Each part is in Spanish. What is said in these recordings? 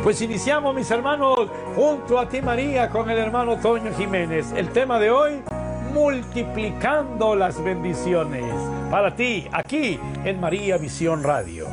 Pues iniciamos, mis hermanos, junto a ti, María, con el hermano Toño Jiménez. El tema de hoy, multiplicando las bendiciones. Para ti, aquí en María Visión Radio.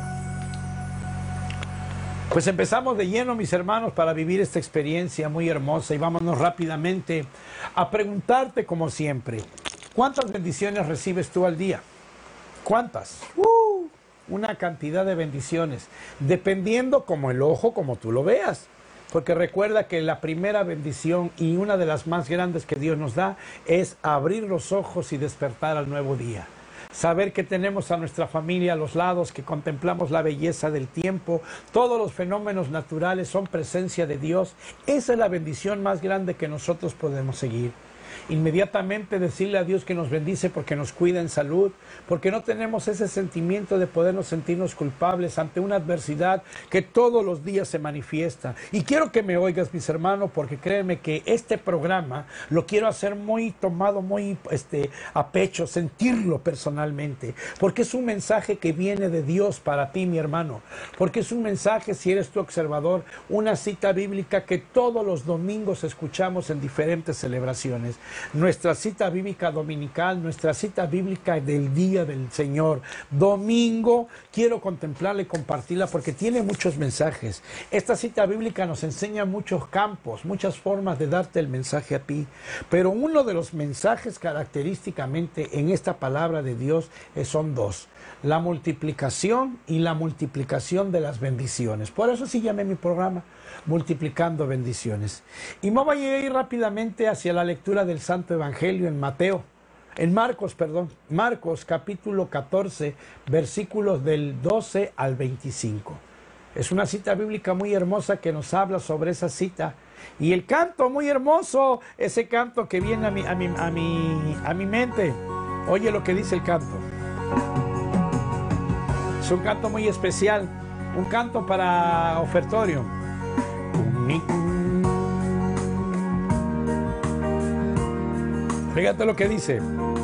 Pues empezamos de lleno, mis hermanos, para vivir esta experiencia muy hermosa. Y vámonos rápidamente a preguntarte, como siempre, ¿cuántas bendiciones recibes tú al día? ¿Cuántas? Una cantidad de bendiciones, dependiendo como el ojo, como tú lo veas. Porque recuerda que la primera bendición y una de las más grandes que Dios nos da es abrir los ojos y despertar al nuevo día. Saber que tenemos a nuestra familia a los lados, que contemplamos la belleza del tiempo, todos los fenómenos naturales son presencia de Dios. Esa es la bendición más grande que nosotros podemos seguir. Inmediatamente decirle a Dios que nos bendice porque nos cuida en salud, porque no tenemos ese sentimiento de podernos sentirnos culpables ante una adversidad que todos los días se manifiesta. Y quiero que me oigas, mis hermanos, porque créeme que este programa lo quiero hacer muy tomado, muy a pecho, sentirlo personalmente, porque es un mensaje que viene de Dios para ti, mi hermano, porque es un mensaje, si eres tu observador, una cita bíblica que todos los domingos escuchamos en diferentes celebraciones. Nuestra cita bíblica dominical, nuestra cita bíblica del Día del Señor. Domingo, quiero contemplarla y compartirla porque tiene muchos mensajes. Esta cita bíblica nos enseña muchos campos, muchas formas de darte el mensaje a ti. Pero uno de los mensajes característicamente en esta palabra de Dios son dos: la multiplicación y la multiplicación de las bendiciones. Por eso sí llamé mi programa Multiplicando Bendiciones. Y me voy a ir rápidamente hacia la lectura del Santo Evangelio en Marcos capítulo 14, versículos del 12 al 25. Es una cita bíblica muy hermosa que nos habla sobre esa cita. Y el canto muy hermoso, ese canto que viene a mi mente. Oye lo que dice el canto. Es un canto muy especial, un canto para ofertorio. Fíjate lo que dice.